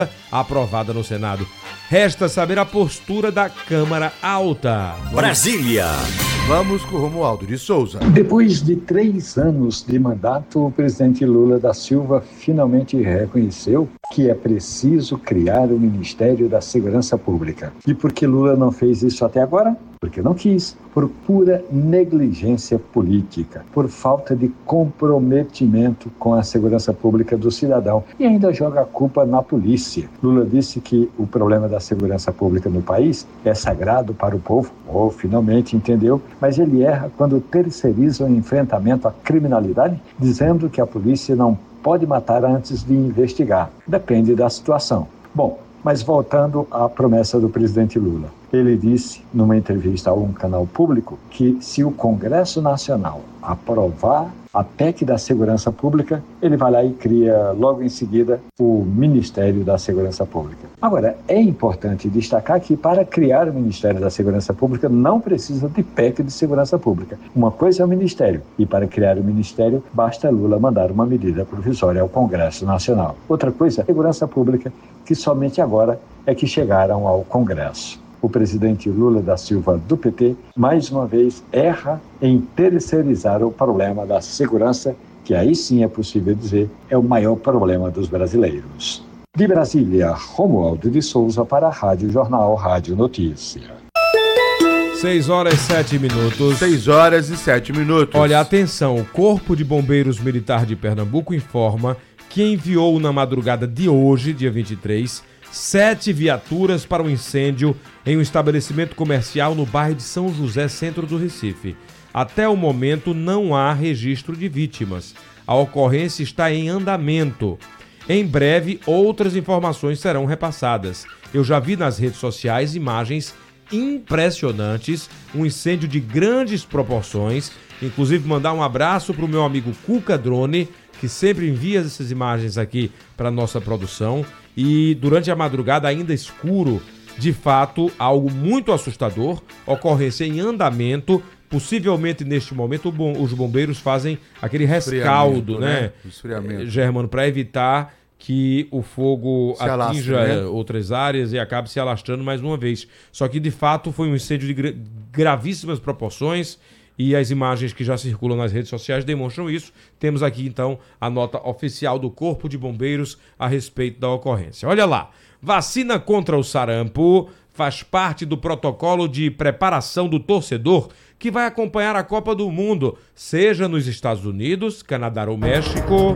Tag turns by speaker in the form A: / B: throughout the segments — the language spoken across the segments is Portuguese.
A: aprovada no Senado. Resta saber a postura da Câmara Alta.
B: Brasília.
C: Vamos com o Romualdo de Souza.
D: Depois de 3 anos de mandato, o presidente Lula da Silva finalmente reconheceu que é preciso criar o Ministério da Segurança Pública. E por que Lula não fez isso até agora? Porque não quis, por pura negligência política, por falta de comprometimento com a segurança pública do cidadão e ainda joga a culpa na polícia. Lula disse que o problema da segurança pública no país é sagrado para o povo, finalmente entendeu, mas ele erra quando terceiriza o enfrentamento à criminalidade, dizendo que a polícia não pode matar antes de investigar. Depende da situação. Bom, mas voltando à promessa do presidente Lula. Ele disse, numa entrevista a um canal público, que se o Congresso Nacional aprovar a PEC da Segurança Pública, ele vai lá e cria logo em seguida o Ministério da Segurança Pública. Agora, é importante destacar que para criar o Ministério da Segurança Pública não precisa de PEC de Segurança Pública. Uma coisa é o Ministério, e para criar o Ministério basta Lula mandar uma medida provisória ao Congresso Nacional. Outra coisa é a Segurança Pública, que somente agora é que chegaram ao Congresso. O presidente Lula da Silva, do PT, mais uma vez erra em terceirizar o problema da segurança, que aí sim é possível dizer é o maior problema dos brasileiros. De Brasília, Romualdo de Souza para a Rádio Jornal, Rádio Notícia.
A: 6h07.
C: 6h07.
A: Olha, atenção, o Corpo de Bombeiros Militar de Pernambuco informa que enviou na madrugada de hoje, dia 23, 7 viaturas para um incêndio em um estabelecimento comercial no bairro de São José, centro do Recife. Até o momento não há registro de vítimas. A ocorrência está em andamento. Em breve, outras informações serão repassadas. Eu já vi nas redes sociais imagens impressionantes, um incêndio de grandes proporções. Inclusive, mandar um abraço para o meu amigo Cuca Drone, que sempre envia essas imagens aqui para a nossa produção. E durante a madrugada, ainda escuro, de fato, algo muito assustador, ocorrência em andamento. Possivelmente, neste momento, os bombeiros fazem aquele rescaldo, né?
C: Esfriamento.
A: Germano, para evitar que o fogo
C: se
A: atinja
C: alastre, né?
A: outras áreas e acabe se alastrando mais uma vez. Só que, de fato, foi um incêndio de gravíssimas proporções. E as imagens que já circulam nas redes sociais demonstram isso. Temos aqui, então, a nota oficial do Corpo de Bombeiros a respeito da ocorrência. Olha lá, vacina contra o sarampo faz parte do protocolo de preparação do torcedor que vai acompanhar a Copa do Mundo, seja nos Estados Unidos, Canadá ou México.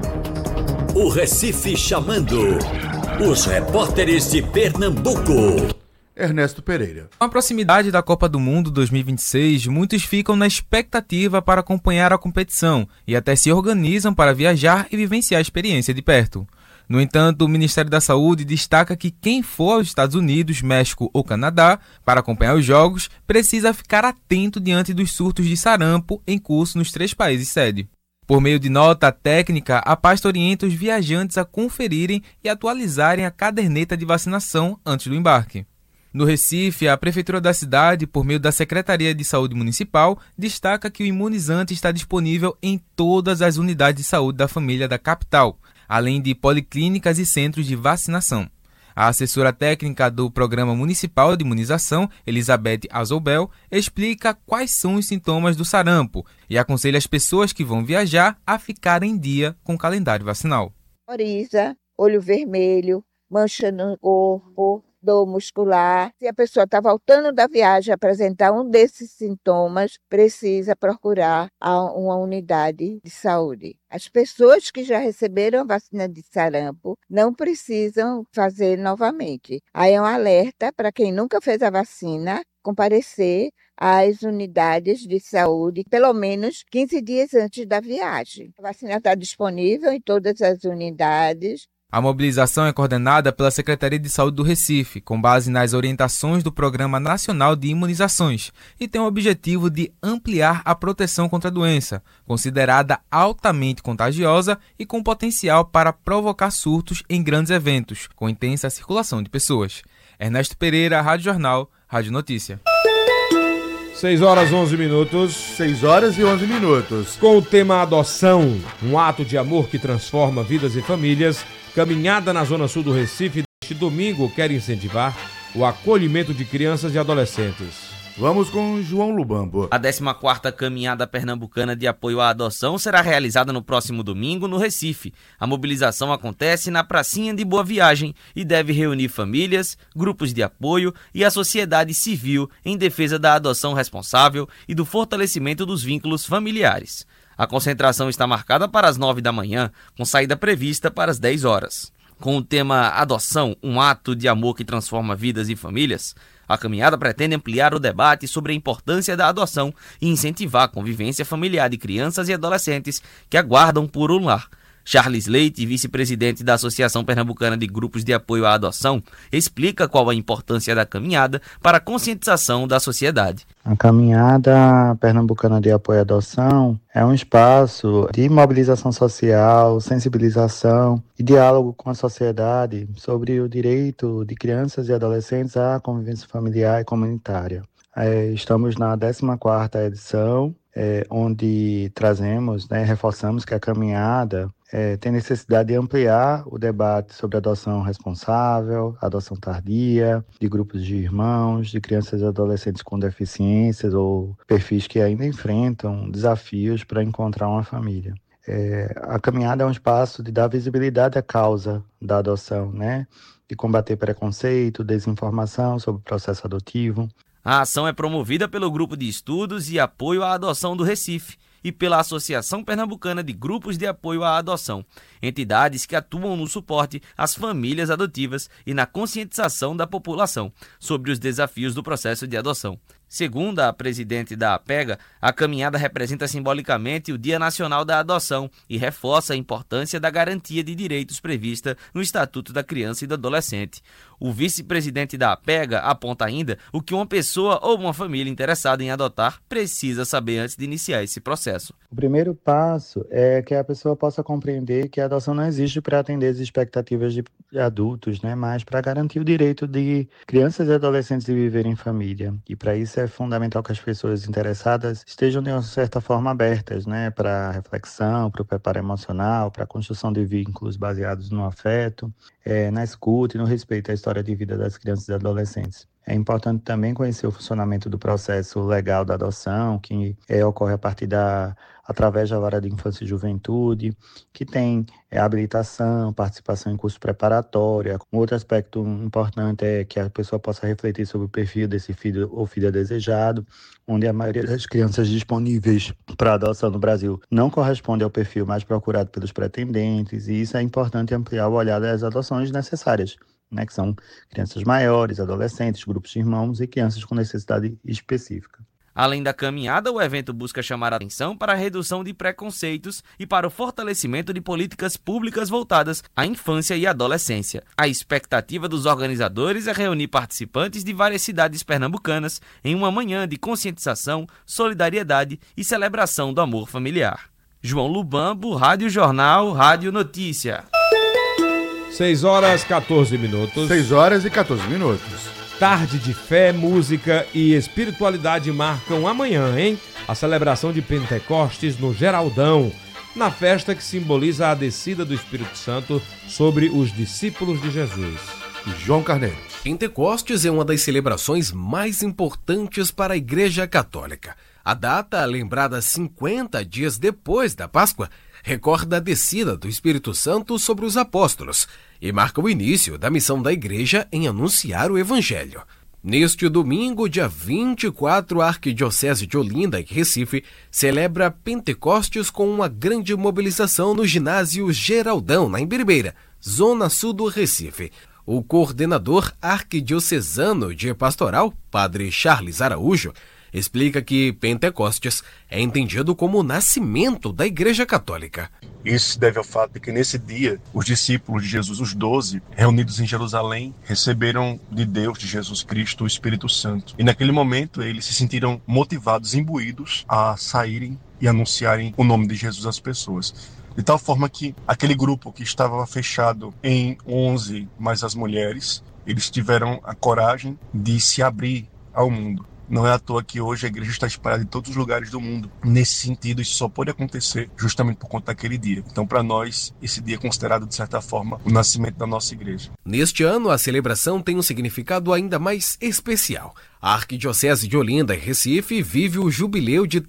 B: O Recife chamando. Os repórteres de Pernambuco.
C: Ernesto Pereira.
E: Com a proximidade da Copa do Mundo 2026, muitos ficam na expectativa para acompanhar a competição e até se organizam para viajar e vivenciar a experiência de perto. No entanto, o Ministério da Saúde destaca que quem for aos Estados Unidos, México ou Canadá para acompanhar os jogos precisa ficar atento diante dos surtos de sarampo em curso nos 3 países sede. Por meio de nota técnica, a pasta orienta os viajantes a conferirem e atualizarem a caderneta de vacinação antes do embarque. No Recife, a Prefeitura da cidade, por meio da Secretaria de Saúde Municipal, destaca que o imunizante está disponível em todas as unidades de saúde da família da capital, além de policlínicas e centros de vacinação. A assessora técnica do Programa Municipal de Imunização, Elizabeth Azobel, explica quais são os sintomas do sarampo e aconselha as pessoas que vão viajar a ficarem em dia com o calendário vacinal.
F: Coriza, olho vermelho, mancha no corpo, dor muscular. Se a pessoa está voltando da viagem e apresentar um desses sintomas, precisa procurar uma unidade de saúde. As pessoas que já receberam a vacina de sarampo não precisam fazer novamente. Aí é um alerta para quem nunca fez a vacina, comparecer às unidades de saúde pelo menos 15 dias antes da viagem. A vacina está disponível em todas as unidades.
E: A mobilização é coordenada pela Secretaria de Saúde do Recife, com base nas orientações do Programa Nacional de Imunizações, e tem o objetivo de ampliar a proteção contra a doença, considerada altamente contagiosa e com potencial para provocar surtos em grandes eventos, com intensa circulação de pessoas. Ernesto Pereira, Rádio Jornal, Rádio Notícia.
A: 6h11.
C: 6h11.
A: Com o tema adoção, um ato de amor que transforma vidas e famílias, caminhada na Zona Sul do Recife Este domingo quer incentivar o acolhimento de crianças e adolescentes.
C: Vamos com João Lubambo.
G: A 14ª Caminhada Pernambucana de Apoio à Adoção será realizada no próximo domingo no Recife. A mobilização acontece na Pracinha de Boa Viagem e deve reunir famílias, grupos de apoio e a sociedade civil em defesa da adoção responsável e do fortalecimento dos vínculos familiares. A concentração está marcada para as 9 da manhã, com saída prevista para as 10 horas. Com o tema Adoção, um ato de amor que transforma vidas e famílias, a caminhada pretende ampliar o debate sobre a importância da adoção e incentivar a convivência familiar de crianças e adolescentes que aguardam por um lar. Charles Leite, vice-presidente da Associação Pernambucana de Grupos de Apoio à Adoção, explica qual a importância da caminhada para a conscientização da sociedade.
H: A Caminhada Pernambucana de Apoio à Adoção é um espaço de mobilização social, sensibilização e diálogo com a sociedade sobre o direito de crianças e adolescentes à convivência familiar e comunitária. Estamos na 14ª edição, onde trazemos, reforçamos que a caminhada tem necessidade de ampliar o debate sobre adoção responsável, adoção tardia, de grupos de irmãos, de crianças e adolescentes com deficiências ou perfis que ainda enfrentam desafios para encontrar uma família. A caminhada é um espaço de dar visibilidade à causa da adoção, de combater preconceito, desinformação sobre o processo adotivo.
G: A ação é promovida pelo Grupo de Estudos e Apoio à Adoção do Recife e pela Associação Pernambucana de Grupos de Apoio à Adoção, entidades que atuam no suporte às famílias adotivas e na conscientização da população sobre os desafios do processo de adoção. Segundo a presidente da APEGA, a caminhada representa simbolicamente o Dia Nacional da Adoção e reforça a importância da garantia de direitos prevista no Estatuto da Criança e do Adolescente. O vice-presidente da APEGA aponta ainda o que uma pessoa ou uma família interessada em adotar precisa saber antes de iniciar esse processo.
H: O primeiro passo é que a pessoa possa compreender que a adoção não existe para atender as expectativas de adultos, mas para garantir o direito de crianças e adolescentes de viverem em família. E para isso é fundamental que as pessoas interessadas estejam de uma certa forma abertas, para reflexão, para o preparo emocional, para a construção de vínculos baseados no afeto, na escuta e no respeito à história de vida das crianças e adolescentes. É importante também conhecer o funcionamento do processo legal da adoção, que ocorre através da Vara de Infância e Juventude, que tem habilitação, participação em curso preparatório. Um outro aspecto importante é que a pessoa possa refletir sobre o perfil desse filho ou filha desejado, onde a maioria das crianças disponíveis para adoção no Brasil não corresponde ao perfil mais procurado pelos pretendentes, e isso é importante ampliar o olhar das adoções necessárias, que são crianças maiores, adolescentes, grupos de irmãos e crianças com necessidade específica.
G: Além da caminhada, o evento busca chamar a atenção para a redução de preconceitos e para o fortalecimento de políticas públicas voltadas à infância e adolescência. A expectativa dos organizadores é reunir participantes de várias cidades pernambucanas em uma manhã de conscientização, solidariedade e celebração do amor familiar. João Lubambo, Rádio Jornal, Rádio Notícia.
A: 6 horas 14 minutos.
C: 6 horas e 14 minutos.
A: Tarde de fé, música e espiritualidade marcam amanhã, a celebração de Pentecostes no Geraldão, na festa que simboliza a descida do Espírito Santo sobre os discípulos de Jesus.
C: João Carneiro.
I: Pentecostes é uma das celebrações mais importantes para a Igreja Católica. A data, lembrada 50 dias depois da Páscoa, recorda a descida do Espírito Santo sobre os apóstolos e marca o início da missão da Igreja em anunciar o Evangelho. Neste domingo, dia 24, a Arquidiocese de Olinda e Recife celebra Pentecostes com uma grande mobilização no ginásio Geraldão, na Imbiribeira, zona sul do Recife. O coordenador arquidiocesano de pastoral, padre Charles Araújo, explica que Pentecostes é entendido como o nascimento da Igreja Católica.
J: Isso se deve ao fato de que nesse dia, os discípulos de Jesus, os 12, reunidos em Jerusalém, receberam de Deus, de Jesus Cristo, o Espírito Santo. E naquele momento eles se sentiram motivados, imbuídos a saírem e anunciarem o nome de Jesus às pessoas. De tal forma que aquele grupo que estava fechado em 11 mais as mulheres, eles tiveram a coragem de se abrir ao mundo. Não é à toa que hoje a igreja está espalhada em todos os lugares do mundo. Nesse sentido, isso só pode acontecer justamente por conta daquele dia. Então, para nós, esse dia é considerado, de certa forma, o nascimento da nossa igreja.
I: Neste ano, a celebração tem um significado ainda mais especial. A Arquidiocese de Olinda e Recife vive o jubileu de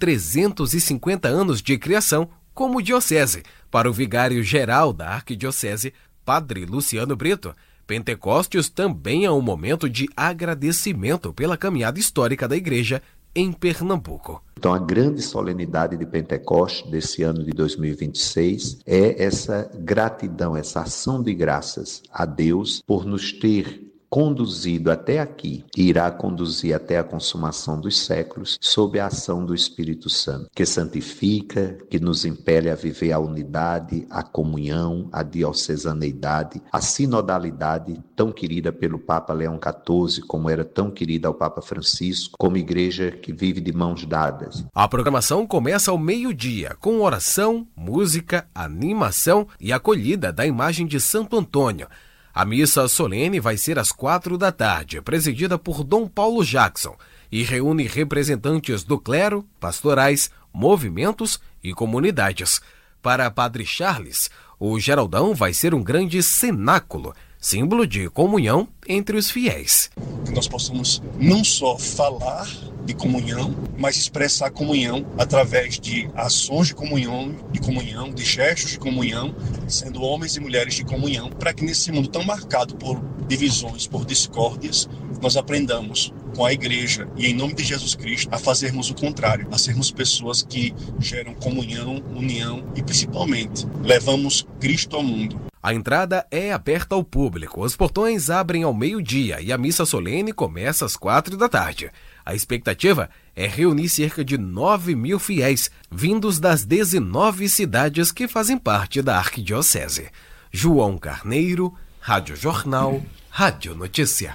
I: 350 anos de criação como diocese. Para o vigário-geral da Arquidiocese, Padre Luciano Brito, Pentecostes também é um momento de agradecimento pela caminhada histórica da Igreja em Pernambuco.
K: Então, a grande solenidade de Pentecostes desse ano de 2026 é essa gratidão, essa ação de graças a Deus por nos ter conduzido até aqui e irá conduzir até a consumação dos séculos sob a ação do Espírito Santo, que santifica, que nos impele a viver a unidade, a comunhão, a diocesaneidade, a sinodalidade tão querida pelo Papa Leão XIV, como era tão querida ao Papa Francisco, como igreja que vive de mãos dadas.
I: A programação começa ao meio-dia, com oração, música, animação e acolhida da imagem de Santo Antônio. A missa solene vai ser às 16h, presidida por Dom Paulo Jackson, e reúne representantes do clero, pastorais, movimentos e comunidades. Para Padre Charles, o Geraldão vai ser um grande cenáculo, símbolo de comunhão entre os fiéis.
J: Que nós possamos não só falar de comunhão, mas expressar comunhão através de ações de comunhão, de gestos de comunhão, sendo homens e mulheres de comunhão, para que nesse mundo tão marcado por divisões, por discórdias, nós aprendamos com a igreja e em nome de Jesus Cristo a fazermos o contrário, a sermos pessoas que geram comunhão, união e principalmente levamos Cristo ao mundo.
I: A entrada é aberta ao público, os portões abrem ao meio-dia e a missa solene começa às 16h. A expectativa é reunir cerca de 9.000 fiéis, vindos das 19 cidades que fazem parte da Arquidiocese. João Carneiro, Rádio Jornal, Rádio Notícia.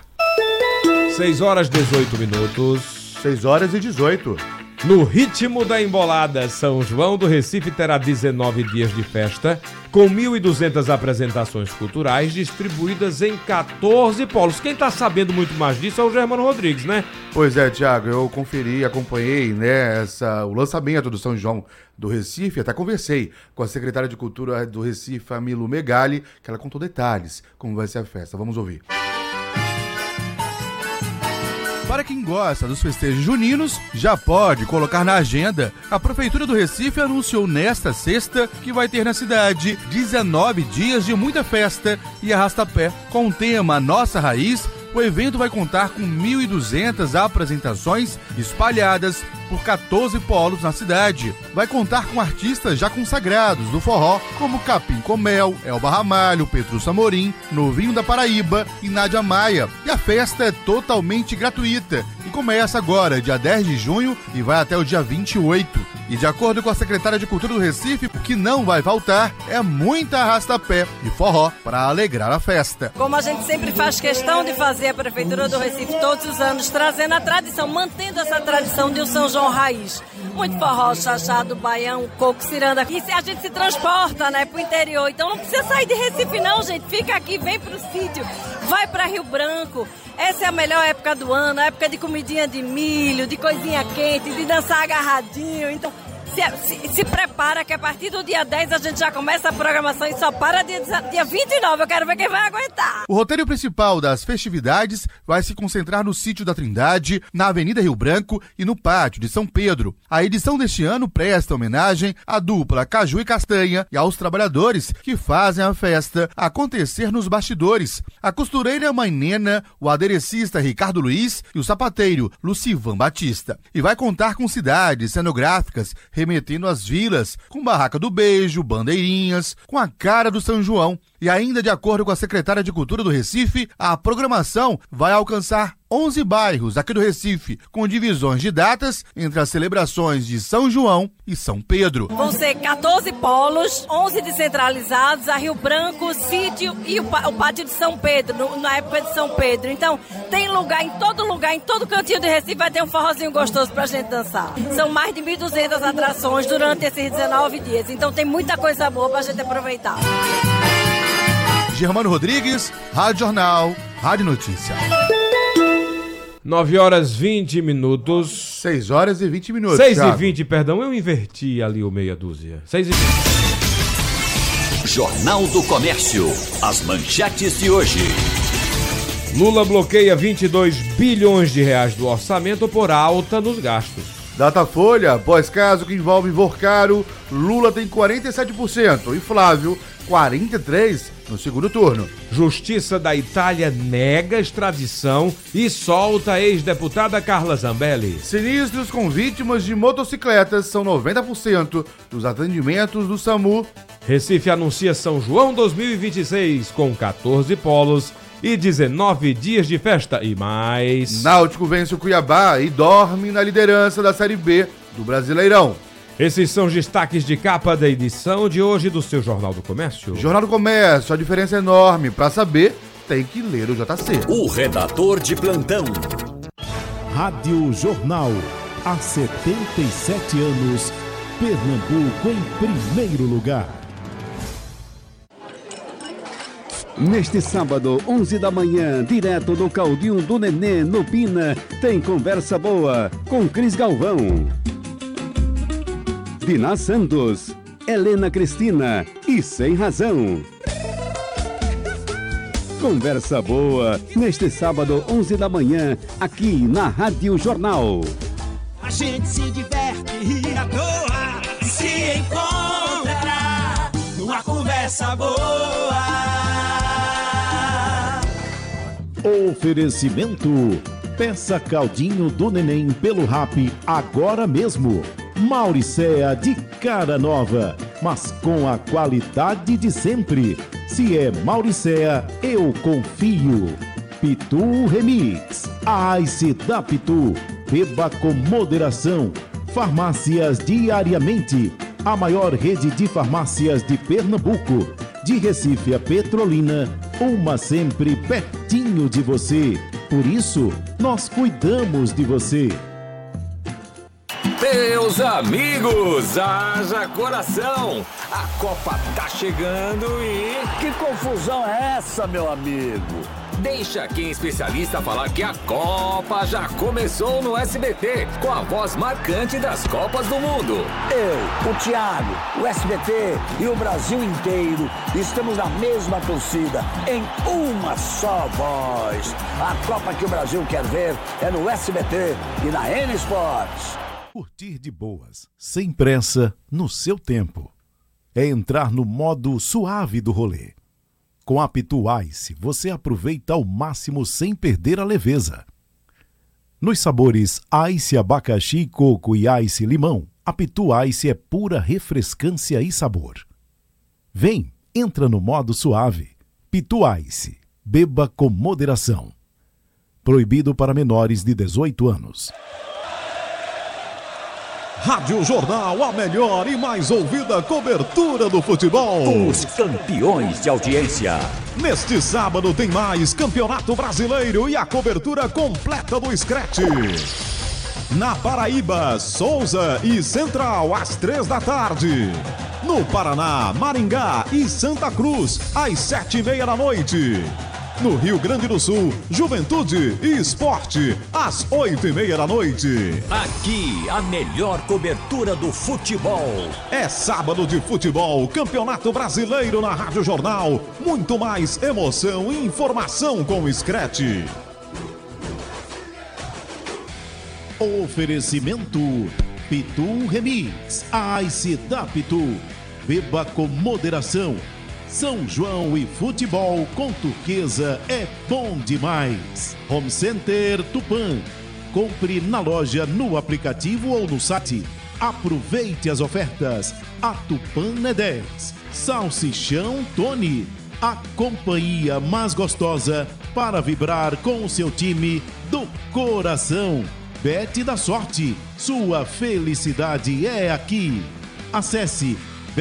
A: 6h18.
C: 6h18.
A: No ritmo da embolada, São João do Recife terá 19 dias de festa, com 1.200 apresentações culturais distribuídas em 14 polos. Quem está sabendo muito mais disso é o Germano Rodrigues, né?
C: Pois é, Tiago, eu conferi, acompanhei, né, o lançamento do São João do Recife, até conversei com a secretária de Cultura do Recife, a Milu Megali, que ela contou detalhes como vai ser a festa. Vamos ouvir.
L: Para quem gosta dos festejos juninos, já pode colocar na agenda. A Prefeitura do Recife anunciou nesta sexta que vai ter na cidade 19 dias de muita festa e arrasta-pé. Com o tema Nossa Raiz, o evento vai contar com 1.200 apresentações espalhadas por 14 polos na cidade. Vai contar com artistas já consagrados do forró, como Capim Comel, Elba Ramalho, Petrus Amorim, Novinho da Paraíba e Nádia Maia. E a festa é totalmente gratuita e começa agora, dia 10 de junho, e vai até o dia 28. E de acordo com a secretária de Cultura do Recife, o que não vai faltar é muita arrasta-pé e forró para alegrar a festa.
M: Como a gente sempre faz questão de fazer, a Prefeitura do Recife todos os anos trazendo a tradição, mantendo essa tradição de um São João raiz. Muito forró, chachado, baião, coco, ciranda. E a gente se transporta, né, pro interior. Então não precisa sair de Recife não, gente. Fica aqui, vem pro sítio, vai pra Rio Branco. Essa é a melhor época do ano, a época de comidinha de milho, de coisinha quente, de dançar agarradinho. Então, se prepara que a partir do dia 10 a gente já começa a programação e só para dia 29. Eu quero ver quem vai aguentar.
L: O roteiro principal das festividades vai se concentrar no Sítio da Trindade, na Avenida Rio Branco e no Pátio de São Pedro. A edição deste ano presta homenagem à dupla Caju e Castanha e aos trabalhadores que fazem a festa acontecer nos bastidores. A costureira Mãe Nena, o aderecista Ricardo Luiz e o sapateiro Lucivan Batista. E vai contar com cidades cenográficas remetendo às vilas, com Barraca do Beijo, bandeirinhas, com a cara do São João. E ainda de acordo com a secretária de Cultura do Recife, a programação vai alcançar 11 bairros aqui do Recife, com divisões de datas entre as celebrações de São João e São Pedro.
M: Vão ser 14 polos, 11 descentralizados, a Rio Branco, Sítio e o Pátio de São Pedro, na época de São Pedro. Então, tem lugar, em todo cantinho de Recife vai ter um forrozinho gostoso pra gente dançar. São mais de 1.200 atrações durante esses 19 dias, então tem muita coisa boa pra gente aproveitar.
L: Germano Rodrigues, Rádio Jornal, Rádio Notícia.
A: 9 horas 20 minutos.
C: 6 horas e 20 minutos.
A: 6
C: Thiago.
A: e 20, perdão, eu inverti ali o meia dúzia. 6 e 20.
B: Jornal do Comércio. As manchetes de hoje.
A: Lula bloqueia 22 bilhões de reais do orçamento por alta nos gastos.
C: Datafolha, após caso que envolve Vorcaro, Lula tem 47% e Flávio 43% no segundo turno.
A: Justiça da Itália nega extradição e solta a ex-deputada Carla Zambelli.
C: Sinistros com vítimas de motocicletas são 90% dos atendimentos do SAMU.
A: Recife anuncia São João 2026 com 14 polos e 19 dias de festa e mais.
C: Náutico vence o Cuiabá e dorme na liderança da Série B do Brasileirão.
A: Esses são os destaques de capa da edição de hoje do seu Jornal do Comércio.
C: Jornal do Comércio, a diferença é enorme. Para saber, tem que ler o JC.
B: O redator de plantão.
N: Rádio Jornal. Há 77 anos, Pernambuco em primeiro lugar.
O: Neste sábado, 11 da manhã, direto do Caldinho do Nenê, no Pina, tem Conversa Boa com Cris Galvão, Diná Santos, Helena Cristina e Sem Razão. Conversa Boa, neste sábado, 11 da manhã, aqui na Rádio Jornal.
P: A gente se diverte e à toa se encontrará numa conversa boa.
N: Oferecimento. Peça Caldinho do Neném pelo Rap agora mesmo. Mauricéa de cara nova, mas com a qualidade de sempre. Se é Mauricéa, eu confio. Pitu Remix. A Ice da Pitu. Beba com moderação. Farmácias Diariamente. A maior rede de farmácias de Pernambuco. De Recife a Petrolina, uma sempre pertinho de você. Por isso, nós cuidamos de você.
Q: Meus amigos, haja coração! A Copa tá chegando e...
R: Que confusão é essa, meu amigo?
Q: Deixa quem é especialista falar que a Copa já começou no SBT, com a voz marcante das Copas do Mundo.
R: Eu, o Thiago, o SBT e o Brasil inteiro estamos na mesma torcida, em uma só voz. A Copa que o Brasil quer ver é no SBT e na N Sports.
N: Curtir de boas, sem pressa, no seu tempo. É entrar no modo suave do rolê. Com a Pitu Ice, você aproveita ao máximo sem perder a leveza. Nos sabores Ice abacaxi, coco e Ice limão, a Pitu Ice é pura refrescância e sabor. Vem, entra no modo suave. Pitu Ice, beba com moderação. Proibido para menores de 18 anos. Rádio Jornal, a melhor e mais ouvida cobertura do futebol.
B: Os campeões de audiência.
N: Neste sábado tem mais Campeonato Brasileiro e a cobertura completa do Scratch. Na Paraíba, Souza e Central, às 3 da tarde. No Paraná, Maringá e Santa Cruz, às 7:30 da noite. No Rio Grande do Sul, Juventude e Esporte, às 8:30 da noite.
B: Aqui, a melhor cobertura do futebol.
N: É sábado de futebol, Campeonato Brasileiro na Rádio Jornal. Muito mais emoção e informação com o Scratch. Oferecimento Pitu Remix, a Ice da Pitu. Beba com moderação. São João e futebol com turquesa é bom demais. Home Center Tupã. Compre na loja, no aplicativo ou no site. Aproveite as ofertas. A Tupã é 10. Salsichão Tony. A companhia mais gostosa para vibrar com o seu time do coração. Bet da Sorte. Sua felicidade é aqui. Acesse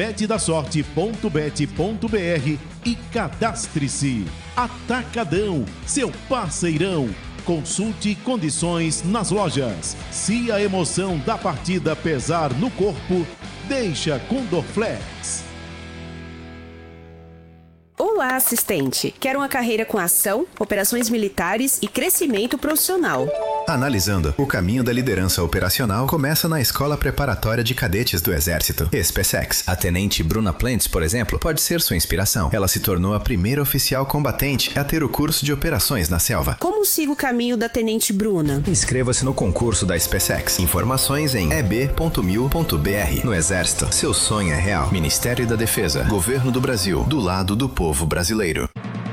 N: betdasorte.bet.br e cadastre-se. Atacadão, seu parceirão. Consulte condições nas lojas. Se a emoção da partida pesar no corpo, deixa com Dorflex.
S: O Olá, assistente. Quero uma carreira com ação, operações militares e crescimento profissional.
T: Analisando, o caminho da liderança operacional começa na Escola Preparatória de Cadetes do Exército, SpaceX. A tenente Bruna Plentes, por exemplo, pode ser sua inspiração. Ela se tornou a primeira oficial combatente a ter o curso de operações na selva.
S: Como sigo o caminho da tenente Bruna?
T: Inscreva-se no concurso da SpaceX. Informações em eb.mil.br. No Exército, seu sonho é real. Ministério da Defesa, Governo do Brasil, do lado do povo brasileiro.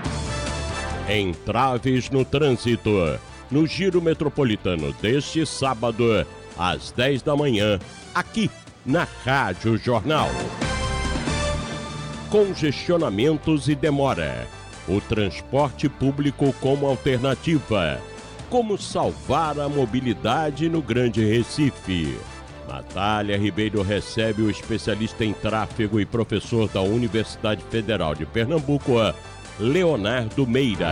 U: Entraves no trânsito. No Giro Metropolitano deste sábado, às 10 da manhã, aqui na Rádio Jornal. Congestionamentos e demora. O transporte público como alternativa. Como salvar a mobilidade no Grande Recife. Natália Ribeiro recebe o especialista em tráfego e professor da Universidade Federal de Pernambuco, Leonardo Meira.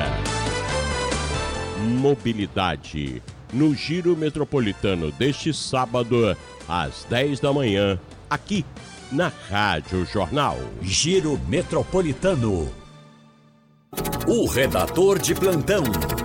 U: Mobilidade. No Giro Metropolitano deste sábado, às 10 da manhã, aqui na Rádio Jornal.
B: Giro Metropolitano. O redator de plantão.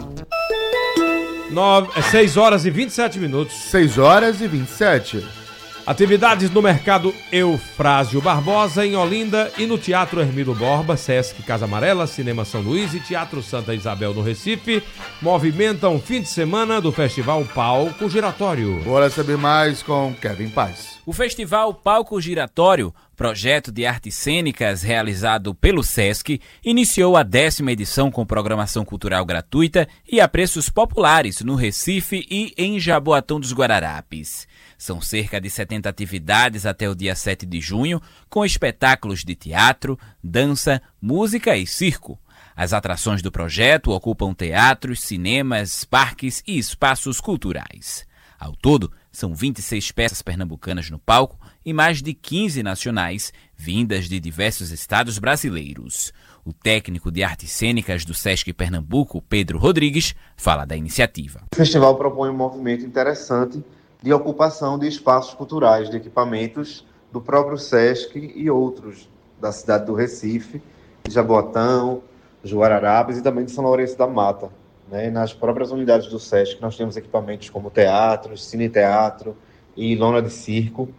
A: 6 horas e 27 minutos.
C: 6 horas e 27.
A: Atividades no Mercado Eufrásio Barbosa, em Olinda, e no Teatro Hermílio Borba, Sesc Casa Amarela, Cinema São Luís e Teatro Santa Isabel no Recife movimentam o fim de semana do Festival Palco Giratório.
C: Bora saber mais com Kevin Paz.
V: O Festival Palco Giratório, projeto de artes cênicas realizado pelo Sesc, iniciou a 10ª edição com programação cultural gratuita e a preços populares no Recife e em Jaboatão dos Guararapes. São cerca de 70 atividades até o dia 7 de junho, com espetáculos de teatro, dança, música e circo. As atrações do projeto ocupam teatros, cinemas, parques e espaços culturais. Ao todo, são 26 peças pernambucanas no palco e mais de 15 nacionais, vindas de diversos estados brasileiros. O técnico de artes cênicas do Sesc Pernambuco, Pedro Rodrigues, fala da iniciativa.
W: O festival propõe um movimento interessante de ocupação de espaços culturais, de equipamentos do próprio Sesc e outros da cidade do Recife, de Jaboatão, de Guararapes e também de São Lourenço da Mata. Nas próprias unidades do Sesc nós temos equipamentos como teatros, cine-teatro e lona de circo.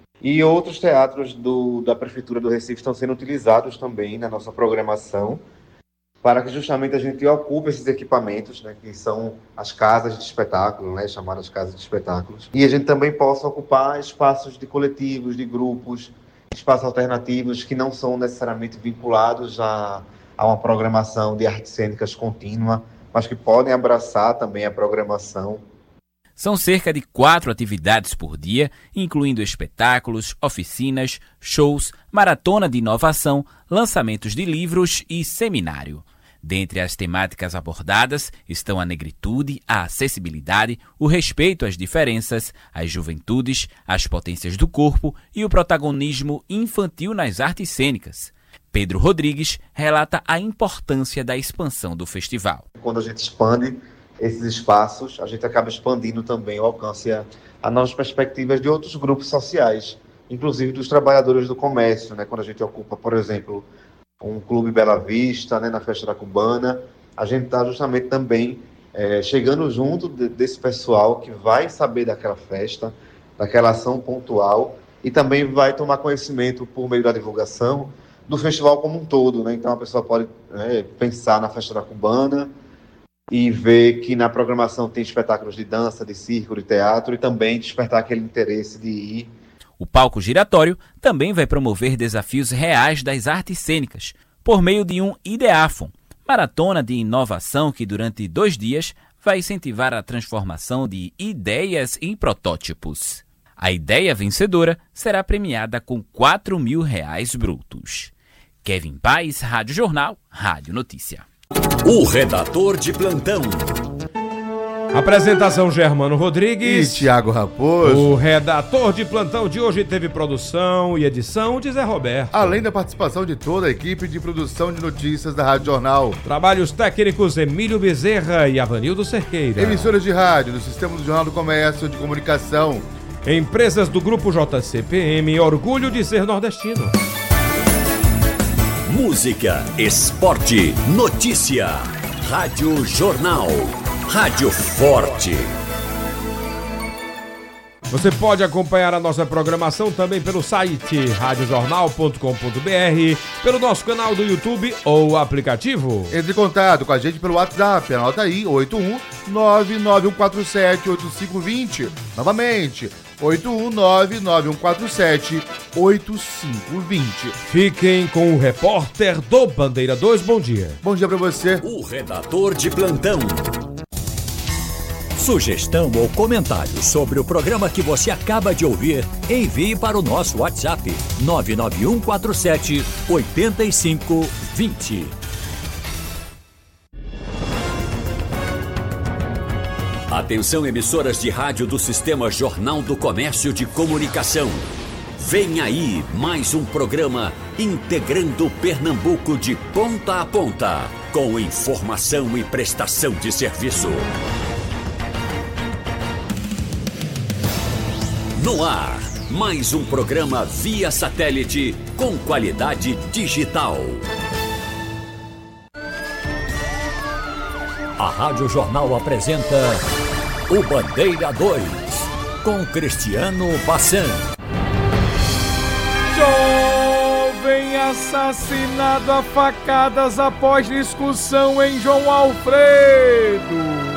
W: E outros teatros da Prefeitura do Recife estão sendo utilizados também na nossa programação para que justamente a gente ocupe esses equipamentos, que são as casas de espetáculo, chamadas casas de espetáculos. E a gente também possa ocupar espaços de coletivos, de grupos, espaços alternativos que não são necessariamente vinculados a uma programação de artes cênicas contínua, mas que podem abraçar também a programação.
V: São cerca de 4 atividades por dia, incluindo espetáculos, oficinas, shows, maratona de inovação, lançamentos de livros e seminário. Dentre as temáticas abordadas estão a negritude, a acessibilidade, o respeito às diferenças, as juventudes, as potências do corpo e o protagonismo infantil nas artes cênicas. Pedro Rodrigues relata a importância da expansão do festival.
W: Quando a gente expande esses espaços, a gente acaba expandindo também o alcance a novas perspectivas de outros grupos sociais, inclusive dos trabalhadores do comércio, Quando a gente ocupa, por exemplo, um Clube Bela Vista, na Festa da Cubana, a gente está justamente também chegando junto desse pessoal que vai saber daquela festa, daquela ação pontual, e também vai tomar conhecimento por meio da divulgação do festival como um todo, Então a pessoa pode pensar na Festa da Cubana e ver que na programação tem espetáculos de dança, de circo, de teatro e também despertar aquele interesse de ir.
V: O Palco Giratório também vai promover desafios reais das artes cênicas por meio de um Ideafon, maratona de inovação que durante 2 dias vai incentivar a transformação de ideias em protótipos. A ideia vencedora será premiada com R$4.000 brutos. Kevin Paz, Rádio Jornal, Rádio Notícia.
B: O redator de plantão.
A: Apresentação Germano Rodrigues
C: e Thiago Raposo.
A: O redator de plantão de hoje teve produção e edição de Zé Roberto.
C: Além da participação de toda a equipe de produção de notícias da Rádio Jornal.
A: Trabalhos técnicos Emílio Bezerra e Avanildo Cerqueira.
C: Emissoras de rádio do Sistema do Jornal do Comércio de Comunicação.
A: Empresas do Grupo JCPM, orgulho de ser nordestino.
B: música, esporte, notícia. Rádio Jornal. Rádio Forte.
A: Você pode acompanhar a nossa programação também pelo site radiojornal.com.br, pelo nosso canal do YouTube ou aplicativo.
C: Entre em contato com a gente pelo WhatsApp, anota aí, 81991478520. Novamente, 81991478520.
A: Fiquem com o repórter do Bandeira 2, bom dia.
C: Bom dia pra você.
B: O redator de plantão. Sugestão ou comentário sobre o programa que você acaba de ouvir, envie para o nosso WhatsApp 991478520. Atenção, emissoras de rádio do Sistema Jornal do Comércio de Comunicação. Vem aí mais um programa integrando Pernambuco de ponta a ponta, com informação e prestação de serviço. No ar, mais um programa via satélite com qualidade digital. A Rádio Jornal apresenta o Bandeira 2, com Cristiano Bassan.
D: Jovem assassinado a facadas após discussão em João Alfredo.